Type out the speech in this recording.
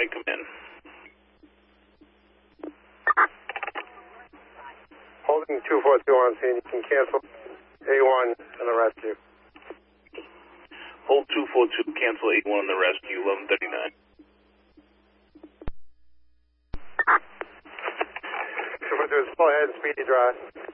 Sky, come in. Holding 242 on scene. You can cancel A1 and the rescue. Hold 242, cancel 81 on the rescue, 1139. 242, slow ahead, speedy drive.